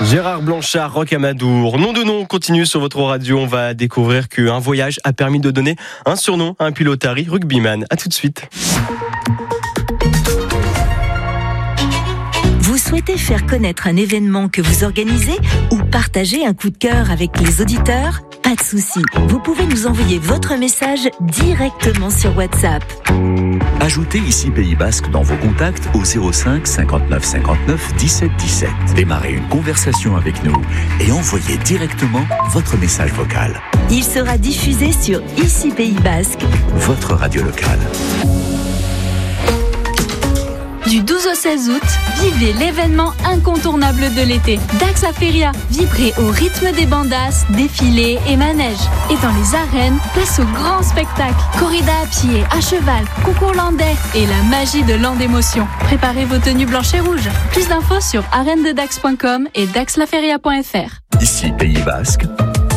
Gérard Blanchard, Rocamadour. Nom de nom, on continue sur votre radio. On va découvrir qu'un voyage a permis de donner un surnom à un pilotari rugbyman. A tout de suite. Vous souhaitez faire connaître un événement que vous organisez ou partager un coup de cœur avec les auditeurs ? Pas de souci, vous pouvez nous envoyer votre message directement sur WhatsApp. Ajoutez ici Pays Basque dans vos contacts au 05 59 59 17 17. Démarrez une conversation avec nous et envoyez directement votre message vocal. Il sera diffusé sur Ici Pays Basque, votre radio locale. Du 12 au 16 août, vivez l'événement incontournable de l'été. Dax La Feria, vibrez au rythme des bandas, défilés et manèges. Et dans les arènes, place au grand spectacle. Corrida à pied, à cheval, concours landais et la magie de Land d'émotion. Préparez vos tenues blanches et rouges. Plus d'infos sur arenededax.com et daxlaferia.fr. Ici Pays Basque.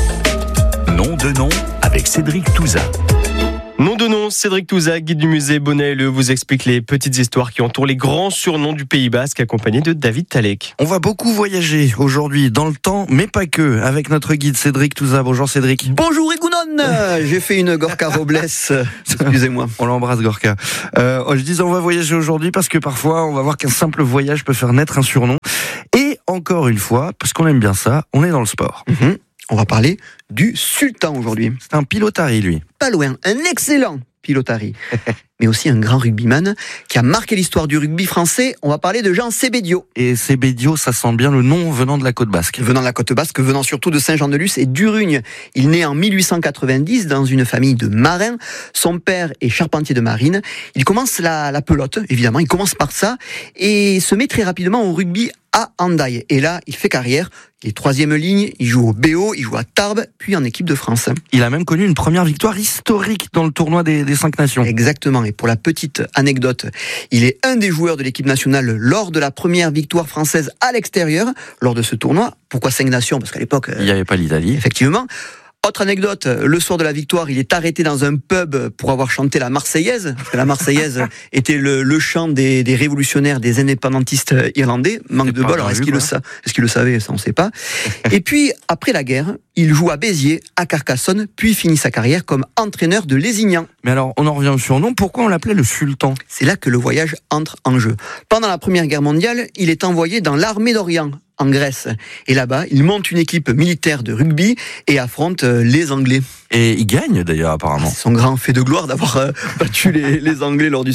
Nom de nom avec Cédric Touza. Nom de nom, Cédric Touza, guide du musée Bonneuil-le, vous explique les petites histoires qui entourent les grands surnoms du Pays Basque, accompagné de David Talek. On va beaucoup voyager aujourd'hui dans le temps, mais pas que, avec notre guide Cédric Touza. Bonjour Cédric. Bonjour Egounon. J'ai fait une Gorka Robles, excusez-moi. On l'embrasse Gorka. Je disais on va voyager aujourd'hui parce que parfois on va voir qu'un simple voyage peut faire naître un surnom. Et encore une fois, parce qu'on aime bien ça, on est dans le sport. On va parler du Sultan aujourd'hui. C'est un pilotari lui. Pas loin, un excellent pilotari, mais aussi un grand rugbyman qui a marqué l'histoire du rugby français. On va parler de Jean Sébédio. Et Sébédio, ça sent bien le nom venant de la côte basque. Venant de la côte basque, venant surtout de Saint-Jean-de-Luz et d'Urugne. Il naît en 1890 dans une famille de marins. Son père est charpentier de marine. Il commence la pelote, évidemment, il commence par ça et se met très rapidement au rugby à Hendaye. Et là, il fait carrière. Il est troisième ligne, il joue au BO, il joue à Tarbes, puis en équipe de France. Il a même connu une première victoire historique dans le tournoi des 5 nations. Exactement. Et pour la petite anecdote, il est un des joueurs de l'équipe nationale lors de la première victoire française à l'extérieur, lors de ce tournoi. Pourquoi 5 nations ? Parce qu'à l'époque, il n'y avait pas l'Italie. Effectivement. Autre anecdote, le soir de la victoire, il est arrêté dans un pub pour avoir chanté la Marseillaise. Parce que la Marseillaise était le chant des révolutionnaires, des indépendantistes irlandais. Manque de bol, alors est-ce qu'il le savait ? Ça on ne sait pas. Et puis, après la guerre, il joue à Béziers, à Carcassonne, puis finit sa carrière comme entraîneur de Lézignan. Mais alors, on en revient au surnom, pourquoi on l'appelait le Sultan ? C'est là que le voyage entre en jeu. Pendant la Première Guerre mondiale, il est envoyé dans l'armée d'Orient, en Grèce. Et là-bas, il monte une équipe militaire de rugby et affronte les Anglais. Et il gagne d'ailleurs apparemment. C'est son grand fait de gloire d'avoir battu les Anglais lors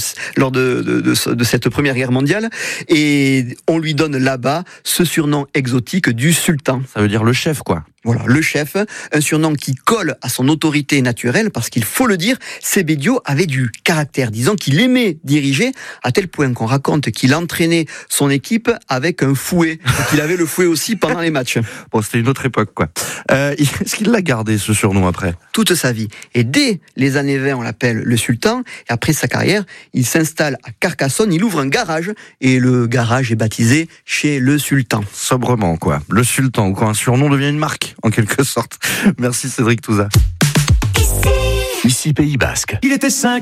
de cette Première Guerre mondiale. Et on lui donne là-bas ce surnom exotique du Sultan. Ça veut dire le chef quoi. Voilà, le chef, un surnom qui colle à son autorité naturelle, parce qu'il faut le dire, Sébédio avait du caractère. Disons qu'il aimait diriger, à tel point qu'on raconte qu'il entraînait son équipe avec un fouet, qu'il avait le fouet aussi pendant les matchs. Bon, c'était une autre époque, quoi. Est-ce qu'il l'a gardé, ce surnom, après ? Toute sa vie. Et dès les années 20, on l'appelle le Sultan, et après sa carrière, il s'installe à Carcassonne, il ouvre un garage, et le garage est baptisé chez le Sultan. Sobrement, quoi. Le Sultan, ou quand un surnom devient une marque, en quelque sorte. Merci Cédric Touza. Ici Pays Basque. Il était 5